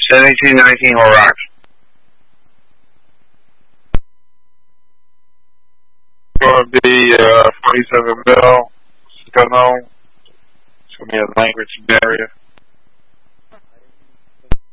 7219 Horrocks. Going to be 47 mil. It's going to be a language barrier.